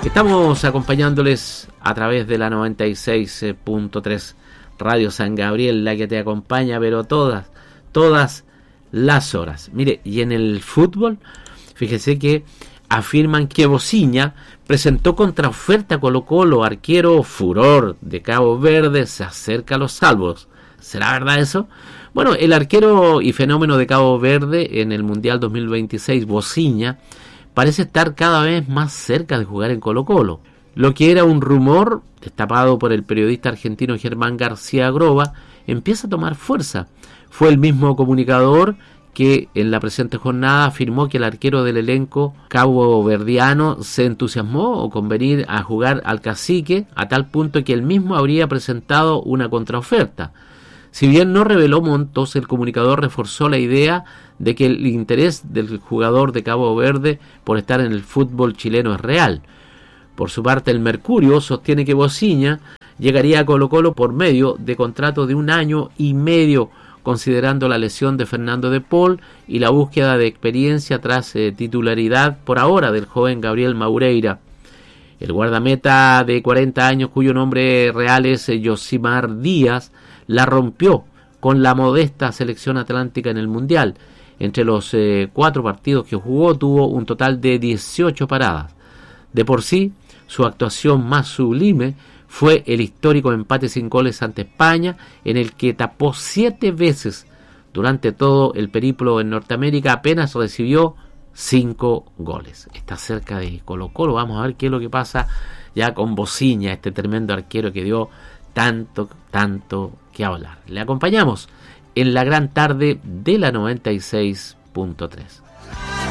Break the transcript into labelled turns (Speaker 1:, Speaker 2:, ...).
Speaker 1: Estamos acompañándoles a través de la 96.3 Radio San Gabriel, la que te acompaña, pero todas las horas. Mire, y en el fútbol, fíjese que afirman que Bociña presentó contraoferta a Colo-Colo, arquero furor de Cabo Verde, se acerca a los salvos. ¿Será verdad eso? Bueno, el arquero y fenómeno de Cabo Verde en el Mundial 2026, Bociña, parece estar cada vez más cerca de jugar en Colo-Colo. Lo que era un rumor, destapado por el periodista argentino Germán García Groba, empieza a tomar fuerza. Fue el mismo comunicador que en la presente jornada afirmó que el arquero del elenco caboverdiano se entusiasmó con venir a jugar al Cacique, a tal punto que él mismo habría presentado una contraoferta. Si bien no reveló montos, el comunicador reforzó la idea de que el interés del jugador de Cabo Verde por estar en el fútbol chileno es real. Por su parte, el Mercurio sostiene que Bociña llegaría a Colo-Colo por medio de contrato de 1 año y medio, considerando la lesión de Fernando de Paul y la búsqueda de experiencia tras titularidad por ahora del joven Gabriel Maureira. El guardameta de 40 años, cuyo nombre real es Yosimar Díaz, la rompió con la modesta selección atlántica en el Mundial. Entre los 4 partidos que jugó tuvo un total de 18 paradas. De por sí, su actuación más sublime fue el histórico empate sin goles ante España, en el que tapó 7 veces durante todo el periplo en Norteamérica, apenas recibió 5 goles. Está cerca de Colo-Colo. Vamos a ver qué es lo que pasa ya con Bociña, este tremendo arquero que dio tanto que hablar. Le acompañamos en la gran tarde de la 96.3.